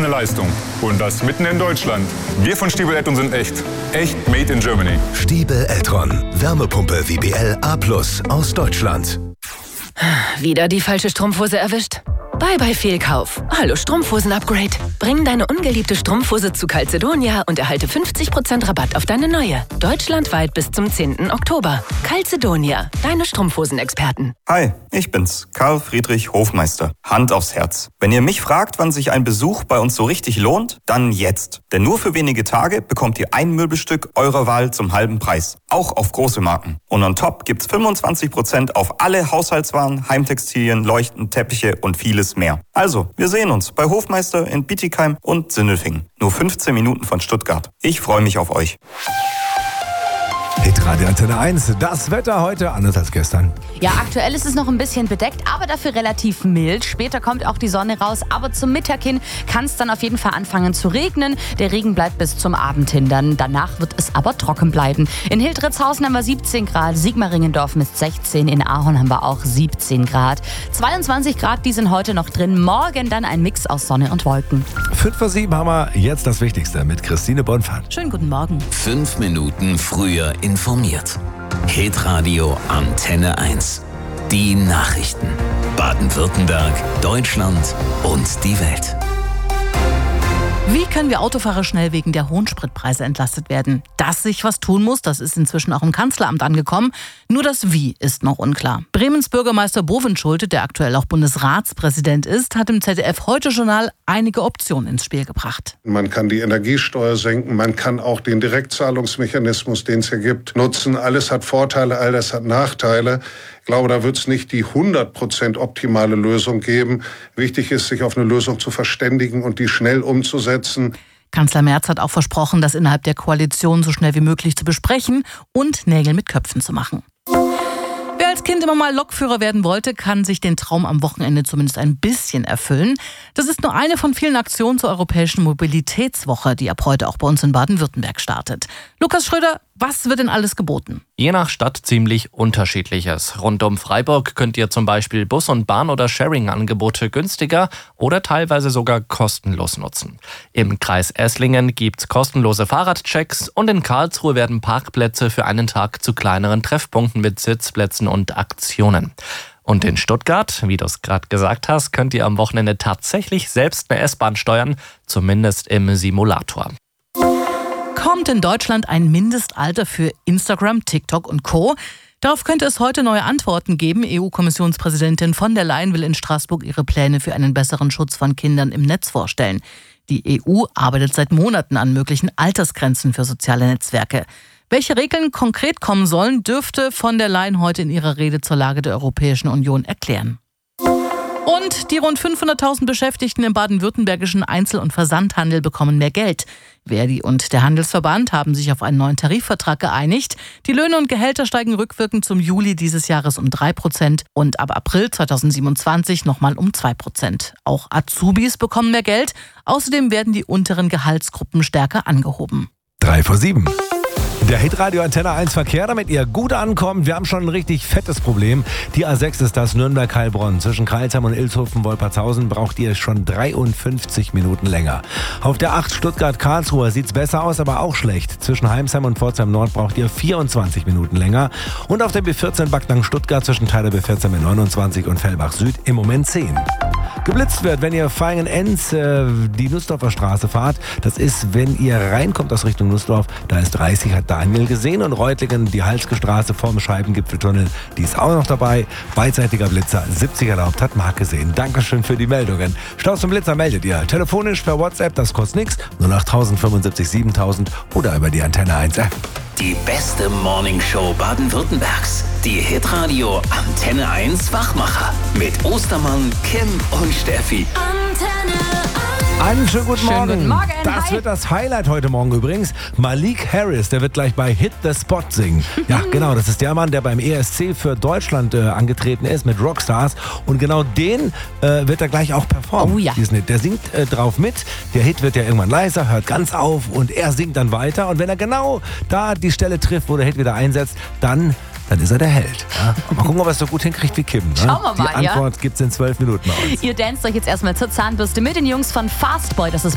Leistung. Und das mitten in Deutschland. Wir von Stiebel Eltron sind echt. Echt made in Germany. Stiebel Eltron. Wärmepumpe WBL A+ aus Deutschland. Wieder die falsche Strumpfhose erwischt? Bye Fehlkauf. Hallo Strumpfhosen-Upgrade. Bring deine ungeliebte Strumpfhose zu Calzedonia und erhalte 50% Rabatt auf deine neue. Deutschlandweit bis zum 10. Oktober. Calzedonia, deine Strumpfhosenexperten. Hi, ich bin's, Karl Friedrich Hofmeister. Hand aufs Herz. Wenn ihr mich fragt, wann sich ein Besuch bei uns so richtig lohnt, dann jetzt. Denn nur für wenige Tage bekommt ihr ein Möbelstück eurer Wahl zum halben Preis. Auch auf große Marken. Und on top gibt's 25% auf alle Haushaltswaren, Heimtextilien, Leuchten, Teppiche und vieles mehr. Also, wir sehen uns bei Hofmeister in Bietigheim und Sindelfingen. Nur 15 Minuten von Stuttgart. Ich freue mich auf euch. Hitradio Antenne 1, das Wetter heute anders als gestern. Ja, aktuell ist es noch ein bisschen bedeckt, aber dafür relativ mild. Später kommt auch die Sonne raus, aber zum Mittag hin kann es dann auf jeden Fall anfangen zu regnen. Der Regen bleibt bis zum Abend hin, dann danach wird es aber trocken bleiben. In Hildritzhausen haben wir 17 Grad, Sigmaringendorf mit 16, in Ahorn haben wir auch 17 Grad. 22 Grad, die sind heute noch drin, morgen dann ein Mix aus Sonne und Wolken. 5:07 haben wir jetzt das Wichtigste mit Christine Bonfahrt. Schönen guten Morgen. 5 Minuten früher informiert. Hitradio Antenne 1. Die Nachrichten. Baden-Württemberg, Deutschland und die Welt. Wie können wir Autofahrer schnell wegen der hohen Spritpreise entlastet werden? Dass sich was tun muss, das ist inzwischen auch im Kanzleramt angekommen. Nur das Wie ist noch unklar. Bremens Bürgermeister Bovenschulte, der aktuell auch Bundesratspräsident ist, hat im ZDF-Heute-Journal einige Optionen ins Spiel gebracht. Man kann die Energiesteuer senken, man kann auch den Direktzahlungsmechanismus, den es hier gibt, nutzen. Alles hat Vorteile, alles hat Nachteile. Ich glaube, da wird es nicht die 100% optimale Lösung geben. Wichtig ist, sich auf eine Lösung zu verständigen und die schnell umzusetzen. Kanzler Merz hat auch versprochen, das innerhalb der Koalition so schnell wie möglich zu besprechen und Nägel mit Köpfen zu machen. Wer als Kind immer mal Lokführer werden wollte, kann sich den Traum am Wochenende zumindest ein bisschen erfüllen. Das ist nur eine von vielen Aktionen zur Europäischen Mobilitätswoche, die ab heute auch bei uns in Baden-Württemberg startet. Lukas Schröder, was wird denn alles geboten? Je nach Stadt ziemlich Unterschiedliches. Rund um Freiburg könnt ihr zum Beispiel Bus- und Bahn- oder Sharing-Angebote günstiger oder teilweise sogar kostenlos nutzen. Im Kreis Esslingen gibt's kostenlose Fahrradchecks und in Karlsruhe werden Parkplätze für einen Tag zu kleineren Treffpunkten mit Sitzplätzen und Aktionen. Und in Stuttgart, wie du es gerade gesagt hast, könnt ihr am Wochenende tatsächlich selbst eine S-Bahn steuern, zumindest im Simulator. Kommt in Deutschland ein Mindestalter für Instagram, TikTok und Co.? Darauf könnte es heute neue Antworten geben. EU-Kommissionspräsidentin von der Leyen will in Straßburg ihre Pläne für einen besseren Schutz von Kindern im Netz vorstellen. Die EU arbeitet seit Monaten an möglichen Altersgrenzen für soziale Netzwerke. Welche Regeln konkret kommen sollen, dürfte von der Leyen heute in ihrer Rede zur Lage der Europäischen Union erklären. Und die rund 500.000 Beschäftigten im baden-württembergischen Einzel- und Versandhandel bekommen mehr Geld. Verdi und der Handelsverband haben sich auf einen neuen Tarifvertrag geeinigt. Die Löhne und Gehälter steigen rückwirkend zum Juli dieses Jahres um 3% und ab April 2027 nochmal um 2%. Auch Azubis bekommen mehr Geld. Außerdem werden die unteren Gehaltsgruppen stärker angehoben. 3:07. Der Hitradio Antenne 1 Verkehr, damit ihr gut ankommt. Wir haben schon ein richtig fettes Problem. Die A6 ist das Nürnberg-Heilbronn. Zwischen Kreilsheim und Ilshofen-Wolpertshausen braucht ihr schon 53 Minuten länger. Auf der 8 Stuttgart-Karlsruhe sieht's besser aus, aber auch schlecht. Zwischen Heimsheim und Pforzheim Nord braucht ihr 24 Minuten länger. Und auf der B14 Backnang-Stuttgart zwischen Teiler B14 mit 29 und Fellbach Süd im Moment 10. Geblitzt wird, wenn ihr Vaihingen-Enz die Nussdorfer Straße fahrt. Das ist, wenn ihr reinkommt aus Richtung Nussdorf, da ist 30, hat Daniel gesehen, und Reutlingen, die Halske Straße vorm Scheibengipfeltunnel, die ist auch noch dabei. Beidseitiger Blitzer, 70 erlaubt, hat Marc gesehen. Dankeschön für die Meldungen. Staus und Blitzer meldet ihr telefonisch per WhatsApp, das kostet nichts, 08000 75 7000 oder über die Antenne 1 App. Die beste Morningshow Baden-Württembergs. Die Hitradio Antenne 1 Wachmacher. Mit Ostermann, Kim und Steffi. Einen schönen guten Morgen. Guten Morgen. Das Hi. wird das Highlight heute Morgen übrigens. Malik Harris, der wird gleich bei Hit the Spot singen. Ja, genau, das ist der Mann, der beim ESC für Deutschland angetreten ist mit Rockstars. Und genau den wird er gleich auch performen. Oh ja. Diesen Hit. Der singt drauf mit. Der Hit wird ja irgendwann leiser, hört ganz auf und er singt dann weiter. Und wenn er genau da die Stelle trifft, wo der Hit wieder einsetzt, dann ist er der Held. Ja? Mal gucken, ob er es so gut hinkriegt wie Kim. Ne? Schauen wir mal, die Antwort gibt's in 12 Minuten bei uns. Ihr danst euch jetzt erstmal zur Zahnbürste mit den Jungs von Fastboy. Das ist